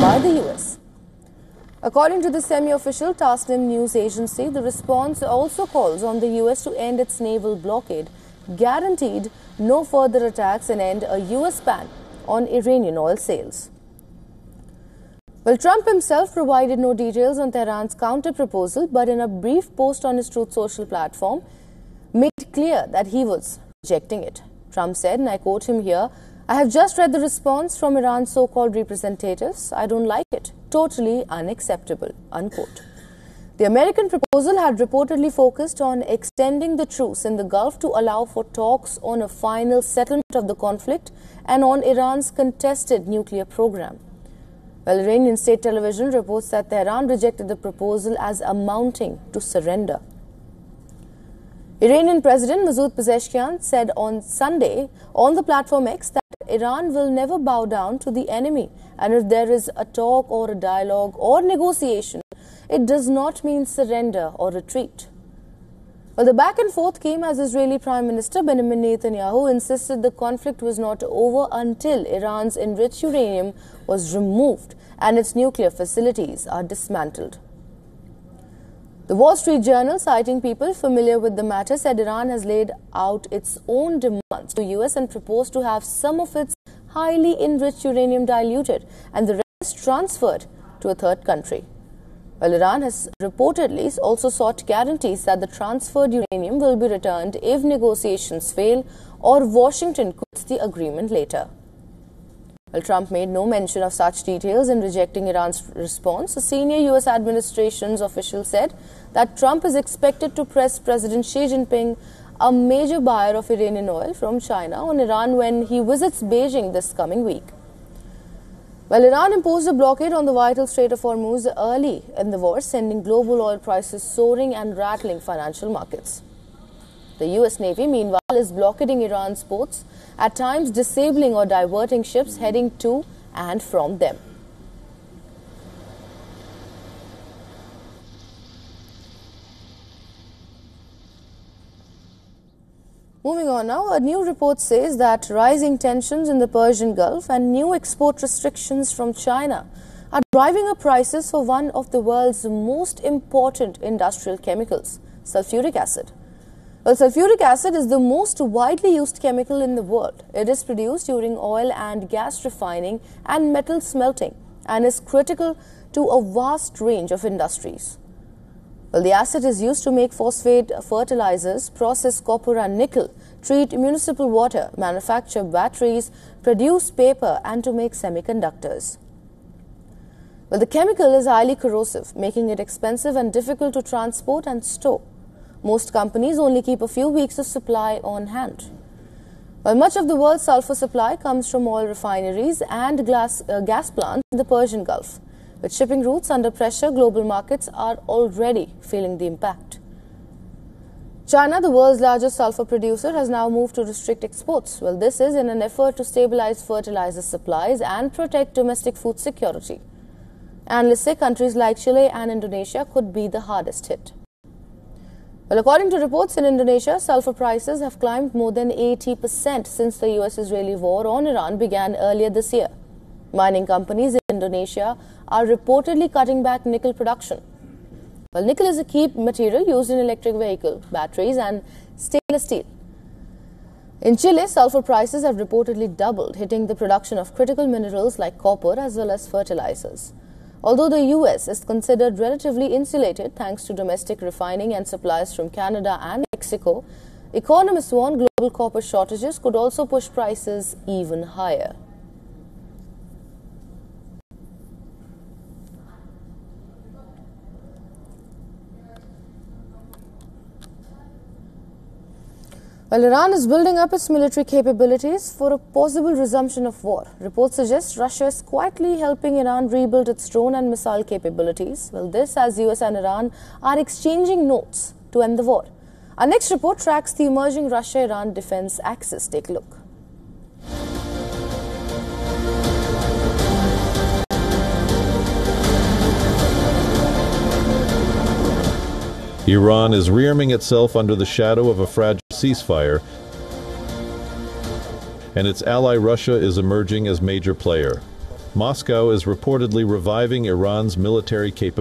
by the US. According to the semi-official Tasnim news agency, the response also calls on the US to end its naval blockade, guaranteed no further attacks and end a US ban on Iranian oil sales. Well, Trump himself provided no details on Tehran's counter-proposal, but in a brief post on his Truth Social platform, made clear that he was rejecting it. Trump said, and I quote him here, "I have just read the response from Iran's so-called representatives. I don't like it. Totally unacceptable," unquote. The American proposal had reportedly focused on extending the truce in the Gulf to allow for talks on a final settlement of the conflict and on Iran's contested nuclear program. Well, Iranian state television reports that Tehran rejected the proposal as amounting to surrender. Iranian President Masoud Pezeshkian said on Sunday on the platform X that Iran will never bow down to the enemy, and if there is a talk or a dialogue or negotiation, it does not mean surrender or retreat. Well, the back and forth came as Israeli Prime Minister Benjamin Netanyahu insisted the conflict was not over until Iran's enriched uranium was removed and its nuclear facilities are dismantled. The Wall Street Journal, citing people familiar with the matter, said Iran has laid out its own demands to the US and proposed to have some of its highly enriched uranium diluted and the rest transferred to a third country. Well, Iran has reportedly also sought guarantees that the transferred uranium will be returned if negotiations fail or Washington quits the agreement later. Well, Trump made no mention of such details in rejecting Iran's response. A senior US administration's official said that Trump is expected to press President Xi Jinping, a major buyer of Iranian oil from China, on Iran when he visits Beijing this coming week. Well, Iran imposed a blockade on the vital Strait of Hormuz early in the war, sending global oil prices soaring and rattling financial markets. The US Navy, meanwhile, is blockading Iran's ports, at times disabling or diverting ships heading to and from them. Moving on now, a new report says that rising tensions in the Persian Gulf and new export restrictions from China are driving up prices for one of the world's most important industrial chemicals, sulfuric acid. Well, sulfuric acid is the most widely used chemical in the world. It is produced during oil and gas refining and metal smelting and is critical to a vast range of industries. Well, the acid is used to make phosphate fertilizers, process copper and nickel, treat municipal water, manufacture batteries, produce paper and to make semiconductors. Well, the chemical is highly corrosive, making it expensive and difficult to transport and store. Most companies only keep a few weeks of supply on hand. While much of the world's sulfur supply comes from oil refineries and gas plants in the Persian Gulf. With shipping routes under pressure, global markets are already feeling the impact. China, the world's largest sulfur producer, has now moved to restrict exports. Well, this is in an effort to stabilize fertilizer supplies and protect domestic food security. Analysts say countries like Chile and Indonesia could be the hardest hit. Well, according to reports in Indonesia, sulfur prices have climbed more than 80% since the US-Israeli war on Iran began earlier this year. Mining companies in Indonesia are reportedly cutting back nickel production. Well, nickel is a key material used in electric vehicle batteries and stainless steel. In Chile, sulfur prices have reportedly doubled, hitting the production of critical minerals like copper as well as fertilizers. Although the US is considered relatively insulated thanks to domestic refining and supplies from Canada and Mexico, economists warn global copper shortages could also push prices even higher. Well, Iran is building up its military capabilities for a possible resumption of war. Reports suggest Russia is quietly helping Iran rebuild its drone and missile capabilities. Well, this as US and Iran are exchanging notes to end the war. Our next report tracks the emerging Russia-Iran defense axis. Take a look. Iran is rearming itself under the shadow of a fragile ceasefire, and its ally Russia is emerging as major player. Moscow is reportedly reviving Iran's military capabilities.